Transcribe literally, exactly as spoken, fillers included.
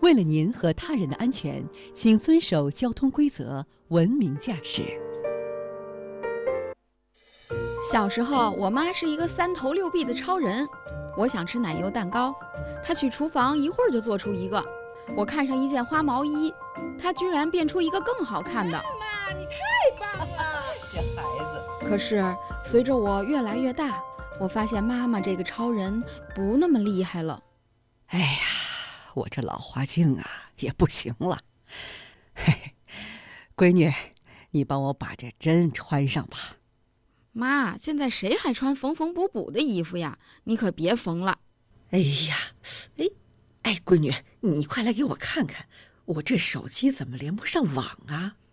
为了您和他人的安全，请遵守交通规则，文明驾驶。 小时候，我妈是一个三头六臂的超人。我想吃奶油蛋糕，她去厨房一会儿就做出一个。我看上一件花毛衣，她居然变出一个更好看的。 妈妈，你太棒了！这孩子。 可是随着我越来越大，我发现妈妈这个超人不那么厉害了。 哎呀，我这老花镜啊也不行了。嘿嘿，闺女，你帮我把这针穿上吧。 妈，现在谁还穿缝缝补补的衣服呀？你可别缝了。 哎呀，哎，哎，闺女，你快来给我看看，我这手机怎么连不上网啊？